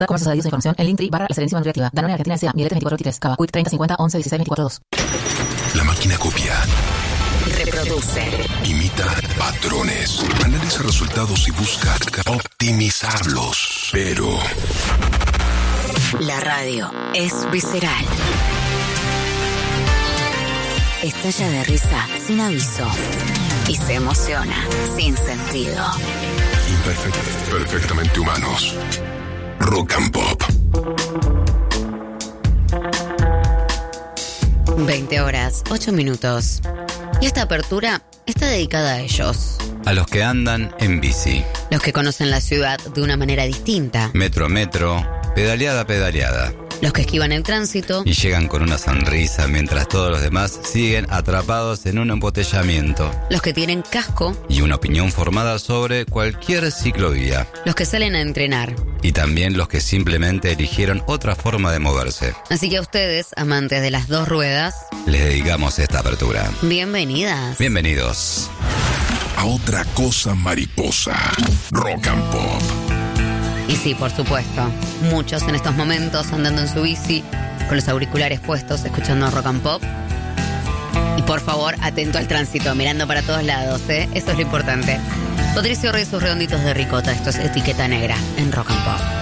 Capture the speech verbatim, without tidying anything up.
Comercios adheridos a información en Linktree barra La Serenísima Nutritiva. Danone Argentina S A. Miletes veinticuatro veintitrés. Cava. Quick treinta cincuenta once dieciséis veinticuatro dos. La máquina copia, reproduce, imita patrones, analiza resultados y busca optimizarlos. Pero la radio es visceral. Estalla de risa sin aviso y se emociona sin sentido. Imperfecto, perfectamente humanos. Rock and Pop. veinte horas, ocho minutos. Y esta apertura está dedicada a ellos. A los que andan en bici. Los que conocen la ciudad de una manera distinta. Metro a metro, pedaleada a pedaleada. Los que esquivan el tránsito. Y llegan con una sonrisa mientras todos los demás siguen atrapados en un embotellamiento. Los que tienen casco. Y una opinión formada sobre cualquier ciclovía. Los que salen a entrenar. Y también los que simplemente eligieron otra forma de moverse. Así que a ustedes, amantes de las dos ruedas, les dedicamos esta apertura. Bienvenidas. Bienvenidos. A otra cosa mariposa. Rock and Pop. Y sí, por supuesto, muchos en estos momentos andando en su bici, con los auriculares puestos, escuchando Rock and Pop. Y por favor, atento al tránsito, mirando para todos lados, ¿eh? Eso es lo importante. Patricio Rey, sus redonditos de ricota, esto es Etiqueta Negra en Rock and Pop.